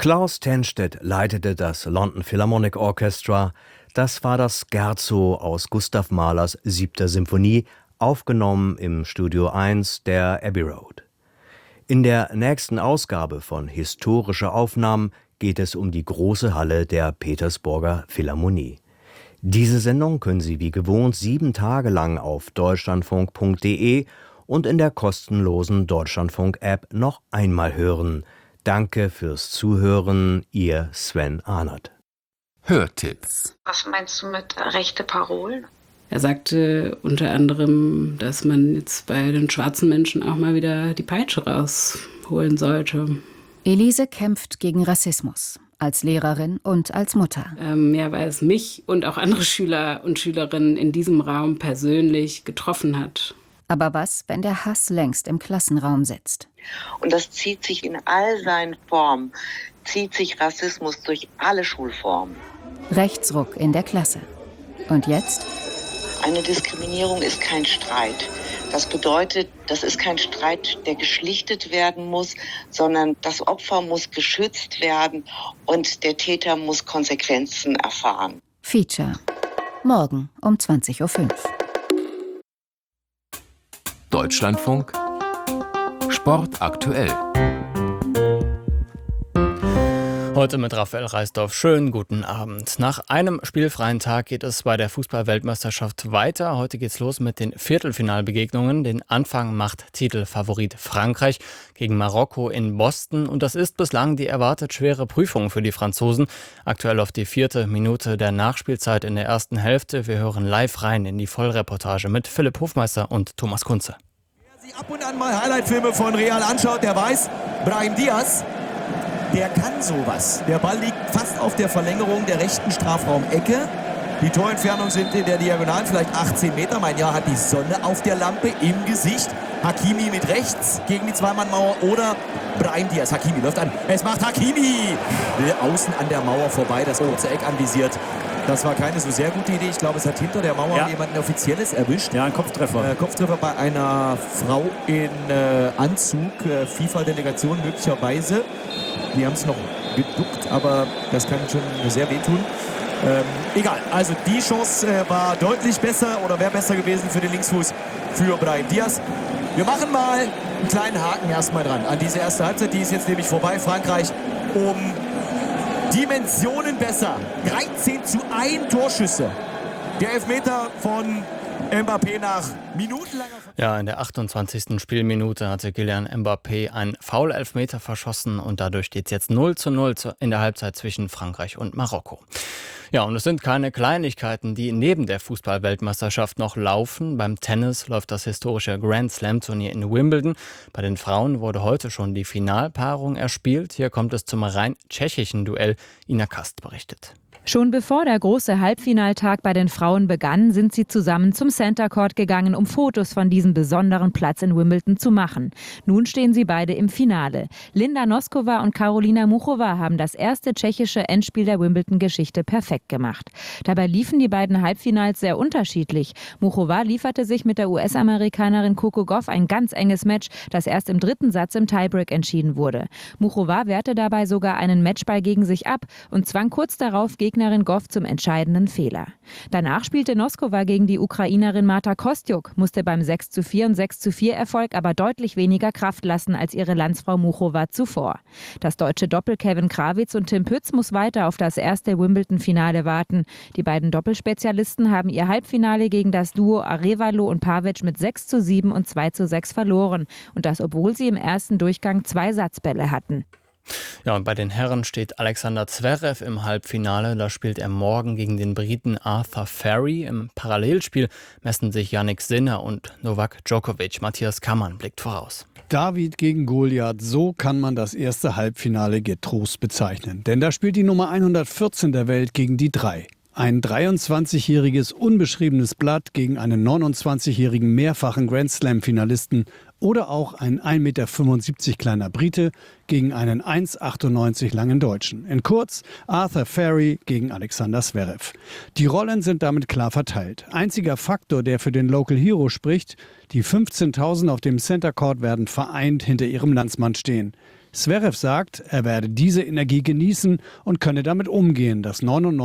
Klaus Tennstedt leitete das London Philharmonic Orchestra. Das war das Scherzo aus Gustav Mahlers 7. Symphonie, aufgenommen im Studio 1 der Abbey Road. In der nächsten Ausgabe von Historische Aufnahmen geht es um die große Halle der Petersburger Philharmonie. Diese Sendung können Sie wie gewohnt 7 Tage lang auf deutschlandfunk.de und in der kostenlosen Deutschlandfunk-App noch einmal hören. Danke fürs Zuhören, Ihr Sven Arnert. Hörtipps. Was meinst du mit rechte Parolen? Er sagte unter anderem, dass man jetzt bei den schwarzen Menschen auch mal wieder die Peitsche rausholen sollte. Elise kämpft gegen Rassismus, als Lehrerin und als Mutter. Weil es mich und auch andere Schüler und Schülerinnen in diesem Raum persönlich getroffen hat. Aber was, wenn der Hass längst im Klassenraum sitzt? Und das zieht sich in all seinen Formen, zieht sich Rassismus durch alle Schulformen. Rechtsruck in der Klasse. Und jetzt? Eine Diskriminierung ist kein Streit. Das bedeutet, das ist kein Streit, der geschlichtet werden muss, sondern das Opfer muss geschützt werden und der Täter muss Konsequenzen erfahren. Feature. Morgen um 20.05 Uhr. Deutschlandfunk Sport aktuell. Heute mit Raphael Reisdorf. Schönen guten Abend. Nach einem spielfreien Tag geht es bei der Fußball-Weltmeisterschaft weiter. Heute geht's los mit den Viertelfinalbegegnungen. Den Anfang macht Titelfavorit Frankreich gegen Marokko in Boston. Und das ist bislang die erwartet schwere Prüfung für die Franzosen. Aktuell auf die 4. Minute der Nachspielzeit in der ersten Hälfte. Wir hören live rein in die Vollreportage mit Philipp Hofmeister und Thomas Kunze. Wer sich ab und an mal Highlight-Filme von Real anschaut, der weiß, Brahim Diaz, der kann sowas. Der Ball liegt fast auf der Verlängerung der rechten Strafraumecke. Die Torentfernung sind in der Diagonalen vielleicht 18 Meter. Mein Jahr hat die Sonne auf der Lampe im Gesicht. Hakimi mit rechts gegen die Zweimannmauer oder Brahim Diaz. Hakimi läuft an. Es macht Hakimi. Will außen an der Mauer vorbei, das kurze Eck anvisiert. Das war keine so sehr gute Idee. Ich glaube, es hat hinter der Mauer jemanden Offizielles erwischt. Ja, ein Kopftreffer. Kopftreffer bei einer Frau in Anzug, FIFA-Delegation möglicherweise. Die haben es noch geduckt, aber das kann schon sehr wehtun. Egal, also die Chance war deutlich besser oder wäre besser gewesen für den Linksfuß für Brahim Diaz. Wir machen mal einen kleinen Haken erstmal dran an diese erste Halbzeit. Die ist jetzt nämlich vorbei. Frankreich um Dimensionen besser. 13:1 Torschüsse. Der Elfmeter von Mbappé nach minutenlanger... Ja, in der 28. Spielminute hatte Kylian Mbappé einen Foul-Elfmeter verschossen und dadurch steht es jetzt 0:0 in der Halbzeit zwischen Frankreich und Marokko. Ja, und es sind keine Kleinigkeiten, die neben der Fußball-Weltmeisterschaft noch laufen. Beim Tennis läuft das historische Grand Slam-Turnier in Wimbledon. Bei den Frauen wurde heute schon die Finalpaarung erspielt. Hier kommt es zum rein tschechischen Duell. Ina Kast berichtet. Schon bevor der große Halbfinaltag bei den Frauen begann, sind sie zusammen zum Center Court gegangen, um Fotos von diesem besonderen Platz in Wimbledon zu machen. Nun stehen sie beide im Finale. Linda Noskova und Karolina Muchova haben das erste tschechische Endspiel der Wimbledon-Geschichte perfekt gemacht. Dabei liefen die beiden Halbfinals sehr unterschiedlich. Muchova lieferte sich mit der US-Amerikanerin Coco Gauff ein ganz enges Match, das erst im 3. Satz im Tiebreak entschieden wurde. Muchova wehrte dabei sogar einen Matchball gegen sich ab und zwang kurz darauf Gegnerin Gauff zum entscheidenden Fehler. Danach spielte Noskova gegen die Ukrainerin Marta Kostyuk, musste beim 6:4 und 6:4 Erfolg aber deutlich weniger Kraft lassen als ihre Landsfrau Muchova zuvor. Das deutsche Doppel Kevin Krawitz und Tim Pütz muss weiter auf das erste Wimbledon-Finale warten. Die beiden Doppelspezialisten haben ihr Halbfinale gegen das Duo Arévalo und Pavic mit 6:7 und 2:6 verloren. Und das, obwohl sie im ersten Durchgang 2 Satzbälle hatten. Ja, und bei den Herren steht Alexander Zverev im Halbfinale. Da spielt er morgen gegen den Briten Arthur Ferry. Im Parallelspiel messen sich Jannik Sinner und Novak Djokovic. Matthias Kammann blickt voraus. David gegen Goliath, so kann man das erste Halbfinale getrost bezeichnen. Denn da spielt die Nummer 114 der Welt gegen die 3. Ein 23-jähriges unbeschriebenes Blatt gegen einen 29-jährigen mehrfachen Grand-Slam-Finalisten oder auch ein 1,75 Meter kleiner Brite gegen einen 1,98 langen Deutschen. In kurz Arthur Ferry gegen Alexander Zverev. Die Rollen sind damit klar verteilt. Einziger Faktor, der für den Local Hero spricht, die 15.000 auf dem Center Court werden vereint hinter ihrem Landsmann stehen. Zverev sagt, er werde diese Energie genießen und könne damit umgehen, dass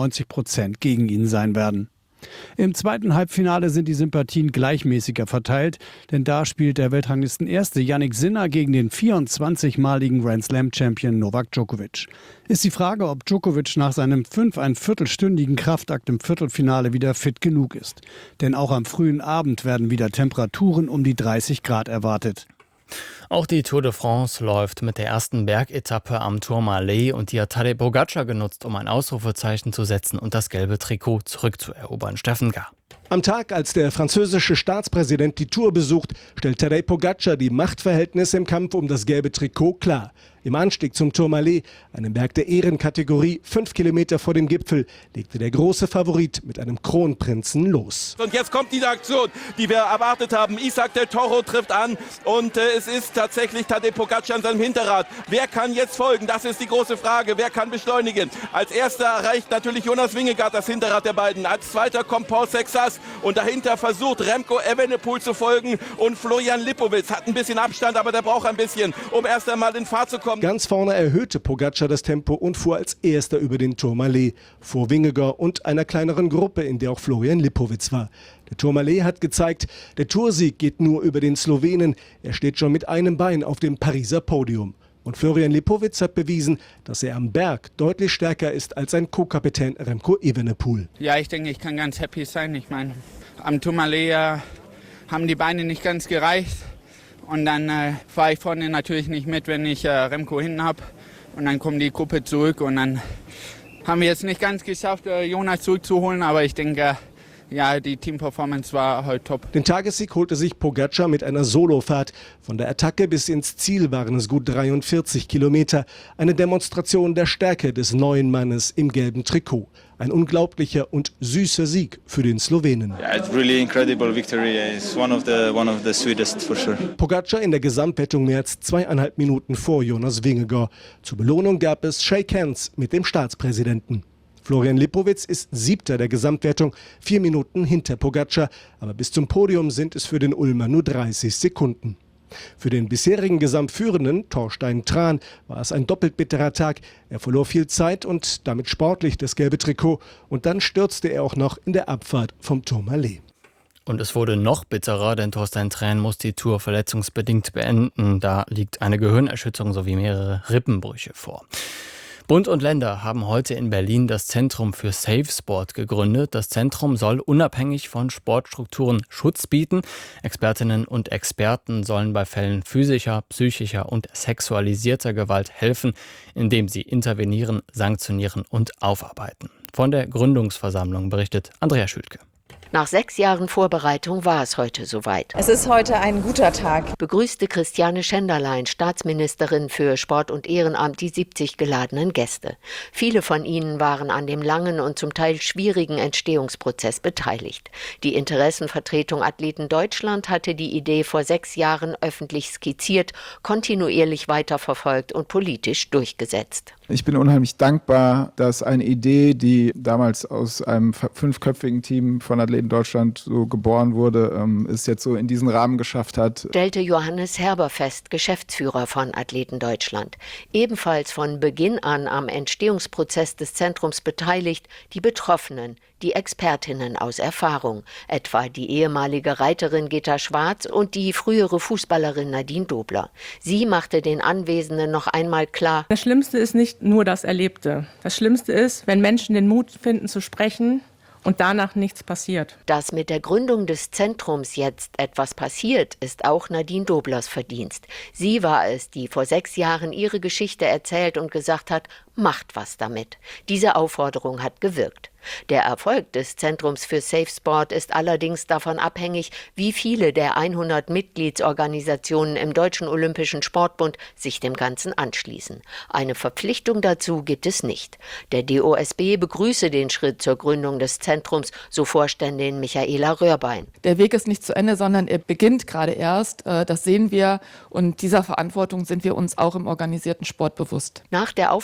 99% gegen ihn sein werden. Im zweiten Halbfinale sind die Sympathien gleichmäßiger verteilt, denn da spielt der Weltranglistenerste Jannik Sinner gegen den 24-maligen Grand-Slam-Champion Novak Djokovic. Ist die Frage, ob Djokovic nach seinem 5,25-stündigen Kraftakt im Viertelfinale wieder fit genug ist. Denn auch am frühen Abend werden wieder Temperaturen um die 30 Grad erwartet. Auch die Tour de France läuft mit der ersten Bergetappe am Tourmalet und die hat Tadej Pogačar genutzt, um ein Ausrufezeichen zu setzen und das gelbe Trikot zurückzuerobern. Steffen Gar. Am Tag, als der französische Staatspräsident die Tour besucht, stellt Tadej Pogačar die Machtverhältnisse im Kampf um das gelbe Trikot klar. Im Anstieg zum Tourmalet, einem Berg der Ehrenkategorie, 5 Kilometer vor dem Gipfel, legte der große Favorit mit einem Kronprinzen los. Und jetzt kommt diese Aktion, die wir erwartet haben. Isaac del Toro trifft an und es ist tatsächlich Tadej Pogačar an seinem Hinterrad. Wer kann jetzt folgen? Das ist die große Frage. Wer kann beschleunigen? Als erster erreicht natürlich Jonas Vingegaard das Hinterrad der beiden. Als zweiter kommt Paul Sexas und dahinter versucht Remco Evenepoel zu folgen und Florian Lipowitz hat ein bisschen Abstand, aber der braucht ein bisschen, um erst einmal in Fahrt zu kommen. Ganz vorne erhöhte Pogačar das Tempo und fuhr als erster über den Tourmalet, vor Vingegaard und einer kleineren Gruppe, in der auch Florian Lipowitz war. Der Tourmalet hat gezeigt, der Toursieg geht nur über den Slowenen. Er steht schon mit einem Bein auf dem Pariser Podium. Und Florian Lipowitz hat bewiesen, dass er am Berg deutlich stärker ist als sein Co-Kapitän Remco Evenepoel. Ja, ich denke, ich kann ganz happy sein. Ich meine, am Tourmalet haben die Beine nicht ganz gereicht. Und dann fahre ich vorne natürlich nicht mit, wenn ich Remco hinten habe. Und dann kommt die Gruppe zurück. Und dann haben wir jetzt nicht ganz geschafft, Jonas zurückzuholen. Aber ich denke, ja, die Teamperformance war heute top. Den Tagessieg holte sich Pogačar mit einer Solofahrt. Von der Attacke bis ins Ziel waren es gut 43 Kilometer. Eine Demonstration der Stärke des neuen Mannes im gelben Trikot. Ein unglaublicher und süßer Sieg für den Slowenen. Yeah, it's really incredible victory. It's one of the sweetest for sure. Pogačar in der Gesamtwertung mehr als 2,5 Minuten vor Jonas Vingegaard. Zur Belohnung gab es Shake Hands mit dem Staatspräsidenten. Florian Lipowitz ist 7. der Gesamtwertung, 4 Minuten hinter Pogačar. Aber bis zum Podium sind es für den Ulmer nur 30 Sekunden. Für den bisherigen Gesamtführenden, Thorstein Tran, war es ein doppelt bitterer Tag. Er verlor viel Zeit und damit sportlich das gelbe Trikot. Und dann stürzte er auch noch in der Abfahrt vom Tourmalet. Und es wurde noch bitterer, denn Thorstein Tran muss die Tour verletzungsbedingt beenden. Da liegt eine Gehirnerschütterung sowie mehrere Rippenbrüche vor. Bund und Länder haben heute in Berlin das Zentrum für Safe Sport gegründet. Das Zentrum soll unabhängig von Sportstrukturen Schutz bieten. Expertinnen und Experten sollen bei Fällen physischer, psychischer und sexualisierter Gewalt helfen, indem sie intervenieren, sanktionieren und aufarbeiten. Von der Gründungsversammlung berichtet Andrea Schüttke. Nach 6 Jahren Vorbereitung war es heute soweit. Es ist heute ein guter Tag, begrüßte Christiane Schenderlein, Staatsministerin für Sport und Ehrenamt, die 70 geladenen Gäste. Viele von ihnen waren an dem langen und zum Teil schwierigen Entstehungsprozess beteiligt. Die Interessenvertretung Athleten Deutschland hatte die Idee vor 6 Jahren öffentlich skizziert, kontinuierlich weiterverfolgt und politisch durchgesetzt. Ich bin unheimlich dankbar, dass eine Idee, die damals aus einem 5-köpfigen Team von Athleten Deutschland so geboren wurde, es jetzt so in diesen Rahmen geschafft hat. Stellte Johannes Herber fest, Geschäftsführer von Athleten Deutschland. Ebenfalls von Beginn an am Entstehungsprozess des Zentrums beteiligt, die Betroffenen, die Expertinnen aus Erfahrung, etwa die ehemalige Reiterin Gitta Schwarz und die frühere Fußballerin Nadine Dobler. Sie machte den Anwesenden noch einmal klar: Das Schlimmste ist nicht nur das Erlebte. Das Schlimmste ist, wenn Menschen den Mut finden zu sprechen und danach nichts passiert. Dass mit der Gründung des Zentrums jetzt etwas passiert, ist auch Nadine Doblers Verdienst. Sie war es, die vor 6 Jahren ihre Geschichte erzählt und gesagt hat: Macht was damit. Diese Aufforderung hat gewirkt. Der Erfolg des Zentrums für Safe Sport ist allerdings davon abhängig, wie viele der 100 Mitgliedsorganisationen im Deutschen Olympischen Sportbund sich dem Ganzen anschließen. Eine Verpflichtung dazu gibt es nicht. Der DOSB begrüße den Schritt zur Gründung des Zentrums, so Vorständin Michaela Röhrbein. Der Weg ist nicht zu Ende, sondern er beginnt gerade erst. Das sehen wir und dieser Verantwortung sind wir uns auch im organisierten Sport bewusst. Nach der Aufbauphase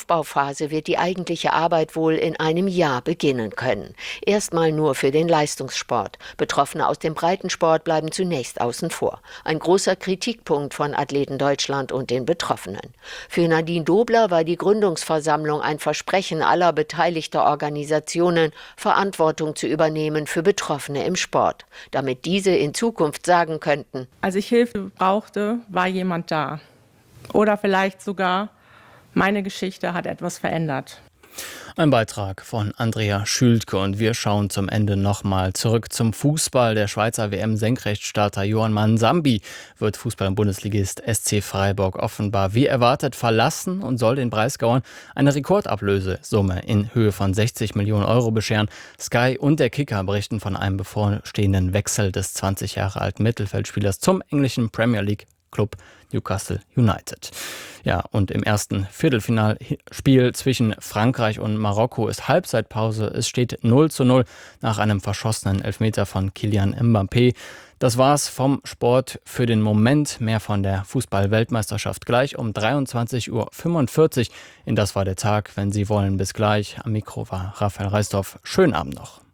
Phase wird die eigentliche Arbeit wohl in einem Jahr beginnen können. Erstmal nur für den Leistungssport. Betroffene aus dem Breitensport bleiben zunächst außen vor. Ein großer Kritikpunkt von Athleten Deutschland und den Betroffenen. Für Nadine Dobler war die Gründungsversammlung ein Versprechen aller beteiligter Organisationen, Verantwortung zu übernehmen für Betroffene im Sport, damit diese in Zukunft sagen könnten: Als ich Hilfe brauchte, war jemand da. Oder vielleicht sogar, meine Geschichte hat etwas verändert. Ein Beitrag von Andrea Schültke und wir schauen zum Ende nochmal zurück zum Fußball. Der Schweizer WM-Senkrechtstarter Johann Mansambi wird Fußball-Bundesligist SC Freiburg offenbar wie erwartet verlassen und soll den Breisgauern eine Rekordablösesumme in Höhe von 60 Millionen Euro bescheren. Sky und der Kicker berichten von einem bevorstehenden Wechsel des 20 Jahre alten Mittelfeldspielers zum englischen Premier League Club Newcastle United. Ja, und im ersten Viertelfinalspiel zwischen Frankreich und Marokko ist Halbzeitpause. Es steht 0:0 nach einem verschossenen Elfmeter von Kylian Mbappé. Das war's vom Sport für den Moment. Mehr von der Fußball-Weltmeisterschaft gleich um 23:45 Uhr. Das war der Tag, wenn Sie wollen. Bis gleich. Am Mikro war Raphael Reisdorf. Schönen Abend noch.